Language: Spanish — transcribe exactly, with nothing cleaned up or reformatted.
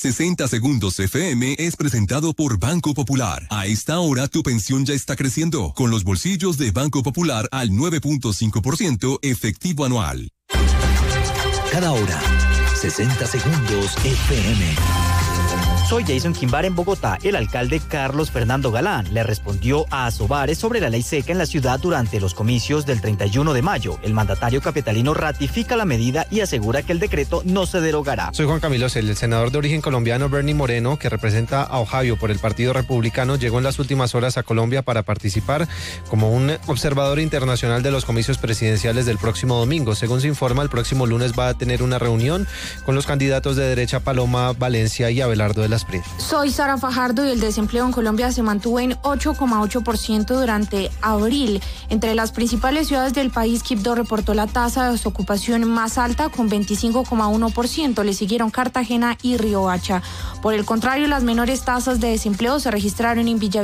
sesenta Segundos F M es presentado por Banco Popular. A esta hora tu pensión ya está creciendo, con los bolsillos de Banco Popular al nueve punto cinco por ciento efectivo anual. Cada hora, sesenta Segundos F M. Soy Jason Quimbar en Bogotá. El alcalde Carlos Fernando Galán le respondió a Asobares sobre la ley seca en la ciudad durante los comicios del treinta y uno de mayo. El mandatario capitalino ratifica la medida y asegura que el decreto no se derogará. Soy Juan Camilo Cel. El senador de origen colombiano Bernie Moreno, que representa a Ohio por el Partido Republicano, llegó en las últimas horas a Colombia para participar como un observador internacional de los comicios presidenciales del próximo domingo. Según se informa, el próximo lunes va a tener una reunión con los candidatos de derecha Paloma Valencia y Abelardo de las Prieto. Soy Sara Fajardo y el desempleo en Colombia se mantuvo en ocho coma ocho por ciento durante abril. Entre las principales ciudades del país, Quibdó reportó la tasa de desocupación más alta con veinticinco coma uno por ciento. Le siguieron Cartagena y Riohacha. Por el contrario, las menores tasas de desempleo se registraron en Villavicencio